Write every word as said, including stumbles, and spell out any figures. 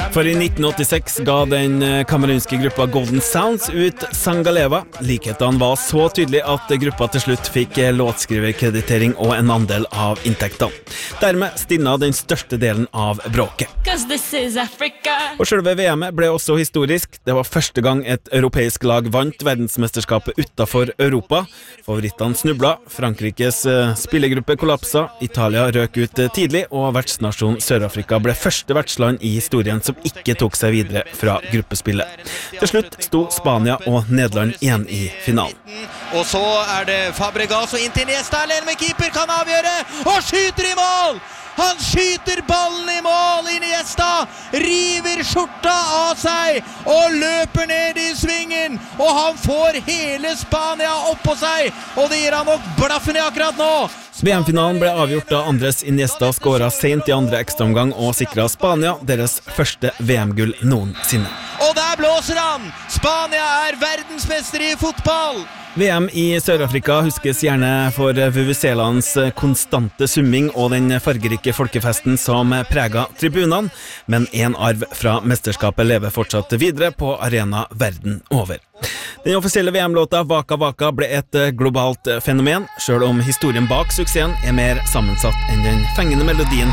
For i nitten åttiseks ga den kamerunske gruppa Golden Sounds ut Sangaleva. Likhetene var så tydelige at gruppa til slutt fikk låtskriverkreditering og en andel av inntektene. Dermed stinna den største delen av bråket. Og selve V M ble også historisk. Det var første gang et europeisk lag vant verdensmesterskapet utenfor Europa. Favorittene snubla, Frankrikes spillegruppe kollapsa, Italia røk ut tidlig, og vertsnasjonen Sør-Afrika ble første vertsland i historien som ikke tok seg videre fra gruppespillet. Til slutt sto Spania og Nederland igjen i finalen. Og så er det Fabregas og inntil Iniesta alene med keeper kan avgjøre, og skyter i mål! Han skyter ballen i mål, Iniesta river skjorta av seg og løper ned i svingen, og han får hele Spania opp på seg, og det gir han nok blaffen i akkurat nå. V M-finalen ble avgjort da Andres Iniesta skåret sent i andre ekstraomgang og sikret Spania deres første V M-gull noensinne. Og der blåser han! Spania er verdensmester i fotball! V M i Sør-Afrika huskes gjerne for vuvuzelands konstante summing og den fargerike folkefesten som preget tribunene, men en arv fra mesterskapet lever fortsatt videre på arena verden over. Den offisielle V M-låta Waka Waka ble et globalt fenomen, selv om historien bak suksessen er mer sammensatt enn den fengende melodien